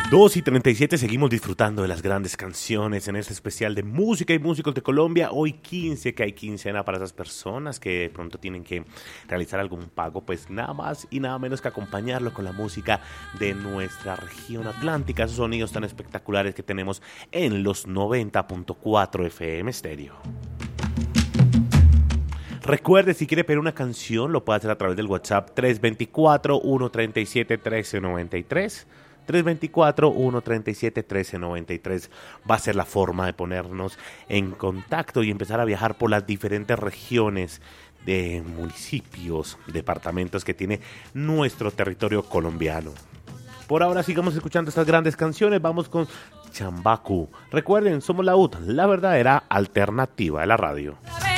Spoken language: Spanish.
2:37, seguimos disfrutando de las grandes canciones en este especial de música y músicos de Colombia. Hoy 15, que hay quincena para esas personas que de pronto tienen que realizar algún pago, pues nada más y nada menos que acompañarlo con la música de nuestra región atlántica, esos sonidos tan espectaculares que tenemos en los 90.4 FM Stereo. Recuerde, si quiere pedir una canción, lo puede hacer a través del WhatsApp 324-137-1393. 324-137-1393 va a ser la forma de ponernos en contacto y empezar a viajar por las diferentes regiones de municipios, departamentos que tiene nuestro territorio colombiano. Por ahora sigamos escuchando estas grandes canciones. Vamos con Chambacu. Recuerden, somos la UT, la verdadera alternativa de la radio.